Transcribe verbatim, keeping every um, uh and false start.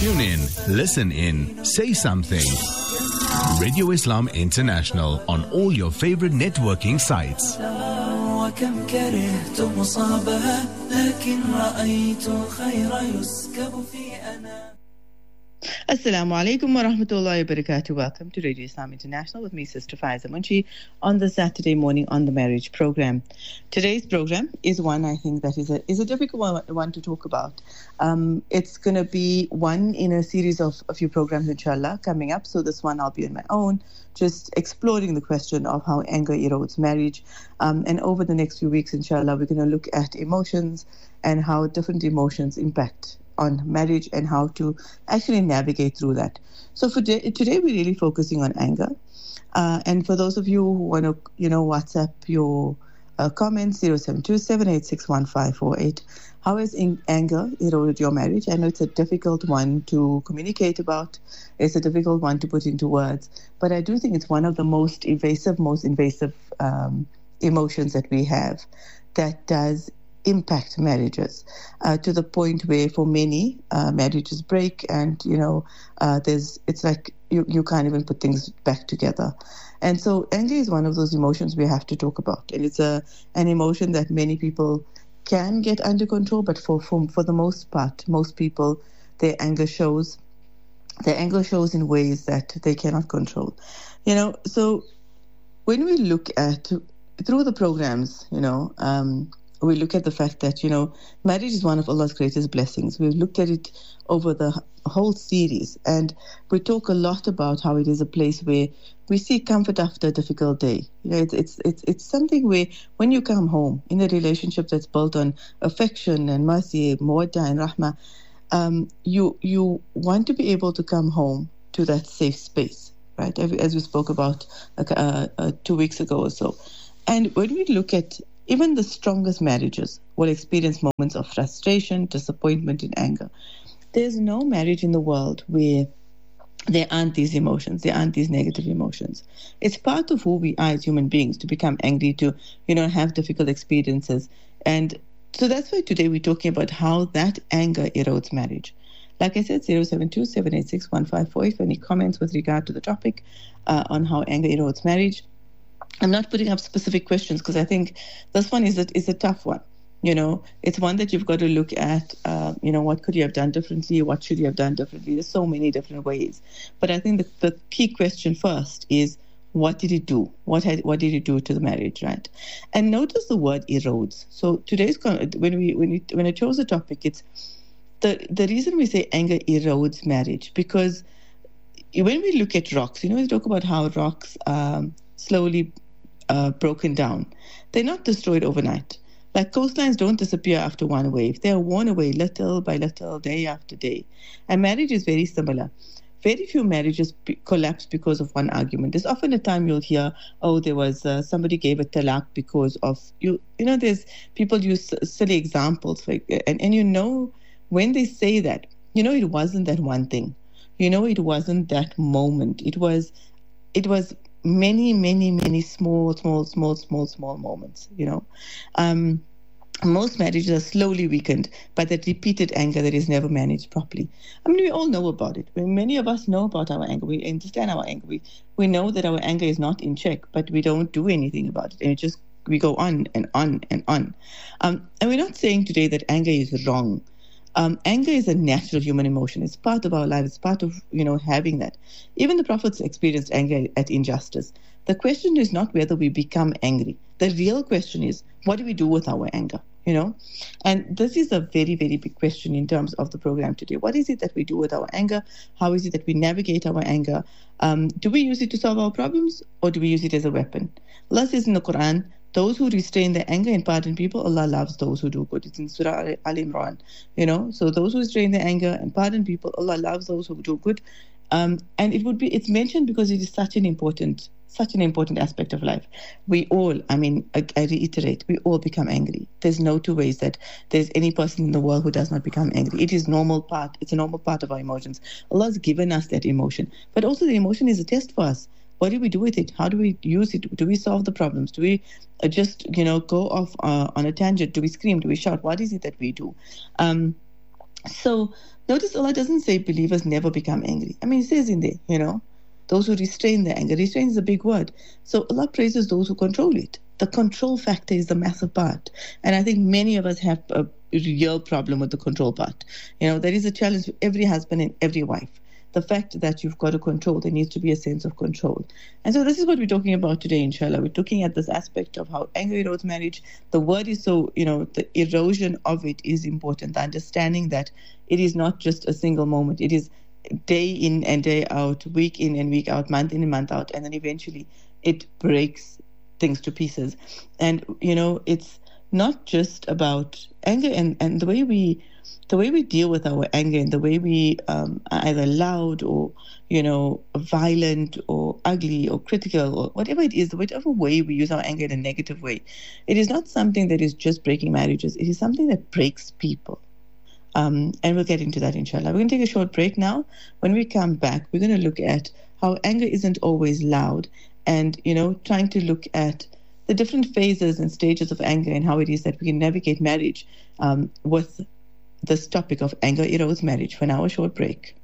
Tune in, listen in, say something. Radio Islam International on all your favorite networking sites. وكم كرهت مصابها لكن رأيت الخير يسكب في أنا. Assalamu alaikum wa rahmatullahi wa barakatuh. Welcome to Radio Islam International with me, Sister Faiza Munshi, on the Saturday morning on the marriage program. Today's program is one I think that is a is a difficult one, one to talk about. Um, it's going to be one in a series of a few programs, inshallah, coming up. So this one I'll be on my own, just exploring the question of how anger erodes marriage. Um, and over the next few weeks, inshallah, we're going to look at emotions and how different emotions impact on marriage and how to actually navigate through that. So for today, today we're really focusing on anger. Uh, and for those of you who want to, you know, WhatsApp your uh, comments, zero seven two, seven eight six, one five four eight. How has in- anger eroded your marriage? I know it's a difficult one to communicate about. It's a difficult one to put into words. But I do think it's one of the most evasive, most invasive um, emotions that we have that does impact marriages uh, to the point where for many uh, marriages break and you know uh, there's it's like you, you can't even put things back together. And so anger is one of those emotions we have to talk about, and it's a an emotion that many people can get under control, but for for, for the most part most people their anger shows their anger shows in ways that they cannot control, you know. So when we look at through the programs, you know, um we look at the fact that, you know, marriage is one of Allah's greatest blessings. We've looked at it over the whole series, and we talk a lot about how it is a place where we seek comfort after a difficult day. You know, it's it's it's it's something where when you come home in a relationship that's built on affection and mercy, mawadda and rahmah, um, you you want to be able to come home to that safe space, right? As we spoke about uh, uh, two weeks ago or so. And when we look at even the strongest marriages will experience moments of frustration, disappointment, and anger. There's no marriage in the world where there aren't these emotions, there aren't these negative emotions. It's part of who we are as human beings to become angry, to, you know, have difficult experiences. And so that's why today we're talking about how that anger erodes marriage. Like I said, zero seven two, seven eight six, one five four eight for any comments with regard to the topic uh, on how anger erodes marriage. I'm not putting up specific questions because I think this one is a, is a tough one. You know, it's one that you've got to look at, uh, you know, what could you have done differently? What should you have done differently? There's so many different ways. But I think the, the key question first is, what did it do? What had, what did it do to the marriage, right? And notice the word erodes. So today's, when we, when we, when I chose the topic, it's the, the reason we say anger erodes marriage, because when we look at rocks, you know, we talk about how rocks um, slowly Uh, broken down. They're not destroyed overnight. Like coastlines don't disappear after one wave. They are worn away little by little, day after day. And marriage is very similar. Very few marriages be- collapse because of one argument. There's often a time you'll hear, oh, there was uh, somebody gave a talaq because of, you You know, there's people use silly examples. Like, and, and you know, when they say that, you know, it wasn't that one thing. You know, it wasn't that moment. It was, it was many, many, many small, small, small, small, small moments, you know. Um, most marriages are slowly weakened by that repeated anger that is never managed properly. I mean, we all know about it. Many of us know about our anger. We understand our anger. We, we know that our anger is not in check, but we don't do anything about it. And it just, we go on and on and on. Um, and we're not saying today that anger is wrong. Um, anger is a natural human emotion. It's part of our life. It's part of, you know, having that. Even the prophets experienced anger at injustice. The question is not whether we become angry. The real question is, what do we do with our anger, you know? And this is a very, very big question in terms of the program today. What is it that we do with our anger? How is it that we navigate our anger? Um, do we use it to solve our problems, or do we use it as a weapon? Allah says in the Quran, those who restrain their anger and pardon people, Allah loves those who do good. It's in Surah Al Imran, you know. So those who restrain their anger and pardon people, Allah loves those who do good. Um, and it would be, it's mentioned because it is such an important, such an important aspect of life. We all, I mean, I, I reiterate, we all become angry. There's no two ways that there's any person in the world who does not become angry. It is normal part. It's a normal part of our emotions. Allah has given us that emotion, but also the emotion is a test for us. What do we do with it? How do we use it? Do we solve the problems? Do we uh, just, you know, go off uh, on a tangent? Do we scream? Do we shout? What is it that we do? Um, So notice Allah doesn't say believers never become angry. I mean, it says in there, you know, those who restrain their anger. Restrain is a big word. So Allah praises those who control it. The control factor is the massive part. And I think many of us have a real problem with the control part. You know, there is a challenge for every husband and every wife. The fact that you've got to control, there needs to be a sense of control. And so this is what we're talking about today, inshallah. We're looking at this aspect of how anger erodes marriage. The word is so, you know, the erosion of it is important. The understanding that it is not just a single moment. It is day in and day out, week in and week out, month in and month out. And then eventually it breaks things to pieces. And, you know, it's not just about anger and, and the way we the way we deal with our anger and the way we um, are either loud or, you know, violent or ugly or critical or whatever it is, whatever way we use our anger in a negative way, it is not something that is just breaking marriages. It is something that breaks people. Um, and we'll get into that, inshallah. We're going to take a short break now. When we come back, we're going to look at how anger isn't always loud and, you know, trying to look at the different phases and stages of anger and how it is that we can navigate marriage um, with this topic of anger erodes marriage. For now, a short break.